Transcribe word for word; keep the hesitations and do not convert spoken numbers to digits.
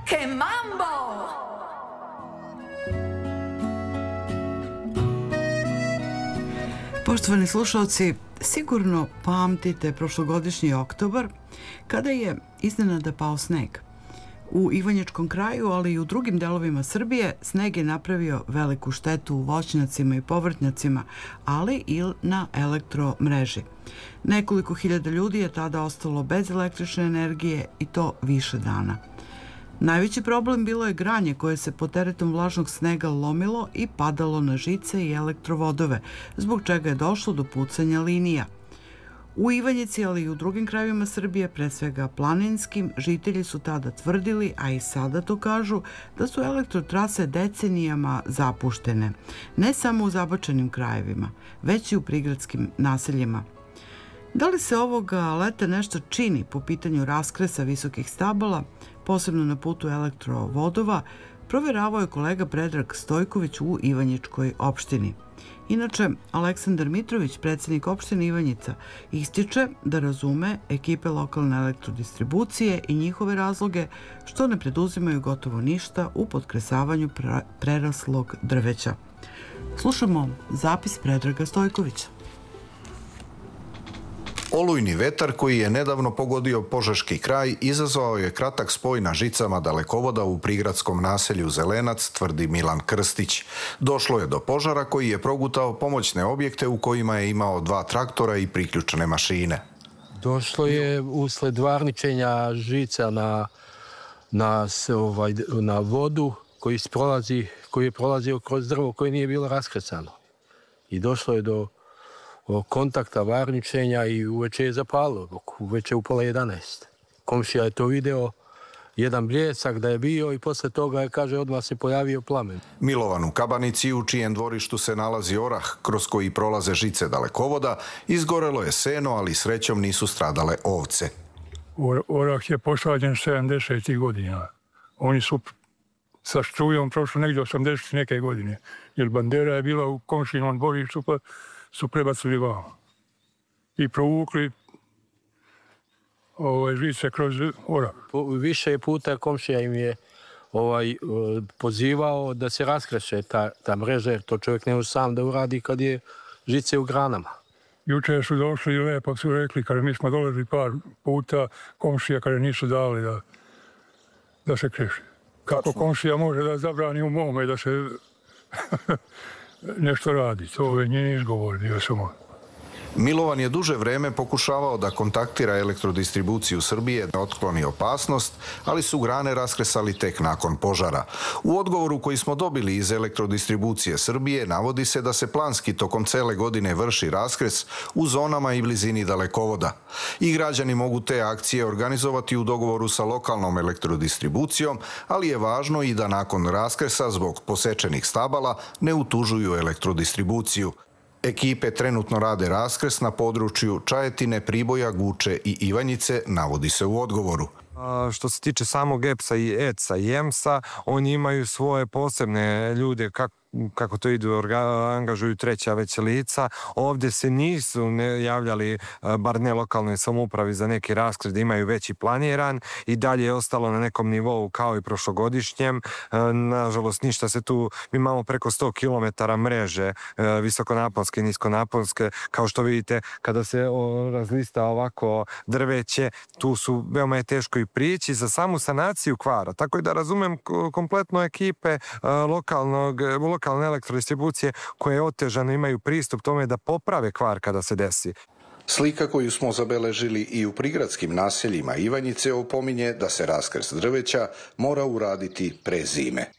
¡Que mambo! Poštovani slušalci, sigurno pamtite prošlogodišnji oktobar kada je iznenada pao sneg. U Ivanjičkom kraju, ali i u drugim delovima Srbije, sneg je napravio veliku štetu u voćnjacima i povrtnjacima, ali i na elektromreži. Nekoliko hiljada ljudi je tada ostalo bez električne energije i to više dana. Najveći problem bilo je granje koje se pod teretom vlažnog snega lomilo i padalo na žice i elektrovodove, zbog čega je došlo do pucanja linija. U Ivanjici, ali i u drugim krajevima Srbije, pre svega planinskim, žitelji su tada tvrdili, a i sada to kažu, da su elektrotrase decenijama zapuštene, ne samo u zabačenim krajevima, već i u prigradskim naseljima. Da li se ovoga leta nešto čini po pitanju raskresa visokih stabala, posebno na putu elektrovodova, provjeravao je kolega Predrag Stojković u Ivanjičkoj opštini. Inače, Aleksandar Mitrović, predsjednik opštine Ivanjica, ističe da razume ekipe lokalne elektrodistribucije i njihove razloge što ne preduzimaju gotovo ništa u potkresavanju preraslog drveća. Slušamo zapis Predraga Stojkovića. Olujni vetar koji je nedavno pogodio Požeški kraj izazvao je kratak spoj na žicama dalekovoda u prigradskom naselju Zelenac, tvrdi Milan Krstić. Došlo je do požara koji je progutao pomoćne objekte u kojima je imao dva traktora i priključene mašine. Došlo je usled varničenja žica na, na, ovaj, na vodu koji, prolazi, koji je prolazio kroz drvo koje nije bilo raskresano. I došlo je do kontakta varničenja i uveče je zapalo, uveče u pola jedanaest. Komšija je to video, jedan bljesak da je bio i posle toga je, kaže, odmah se pojavio plamen. Milovan u Kabanici, u čijem dvorištu se nalazi orah kroz koji prolaze žice dalekovoda, izgorelo je seno, ali srećom nisu stradale ovce. Orah je posađen sedamdesetih godina. Oni su sa strujom prošli negdje osamdeset neke godine, jer bandera je bila u komšinom dvorištu, pa su prebacili vamo i provukli ovaj, žice kroz orah. Više puta komšija im je ovaj, pozivao da se raskreše ta, ta mreža, jer to čovjek ne može sam da uradi kad je žice u granama. Juče su došli i lepo su rekli, kada mi smo dolazili par puta, komšija kada nisu dali da, da se kreše. Kako komšija može da zabrani u mome da se nešto radi, to je njen izgovor bio samo. Milovan je duže vreme pokušavao da kontaktira elektrodistribuciju Srbije da otkloni opasnost, ali su grane raskresali tek nakon požara. U odgovoru koji smo dobili iz elektrodistribucije Srbije navodi se da se planski tokom cele godine vrši raskres u zonama i blizini dalekovoda. I građani mogu te akcije organizovati u dogovoru sa lokalnom elektrodistribucijom, ali je važno i da nakon raskresa zbog posečenih stabala ne utužuju elektrodistribuciju. Ekipe trenutno rade raskres na području Čajetine, Priboja, Guče i Ivanjice, navodi se u odgovoru. Što se tiče samog E P S-a i E C A i E M S-a, oni imaju svoje posebne ljude, kako kako to idu, angažuju treća već lica. Ovdje se nisu ne javljali, bar ne lokalnoj samoupravi, za neki raskres da imaju veći planiran i dalje je ostalo na nekom nivou kao i prošlogodišnjem. Nažalost, ništa se tu, mi imamo preko sto kilometara mreže, visokonaponske i niskonaponske. Kao što vidite, kada se razlista ovako drveće, tu su veoma je teško i prići za samu sanaciju kvara. Tako i da razumem kompletno ekipe lokalnog lokalne elektrodistribucije koje otežano imaju pristup tome da poprave kvar kada se desi. Slika koju smo zabeležili i u prigradskim naseljima Ivanjice opominje da se raskres drveća mora uraditi pre zime.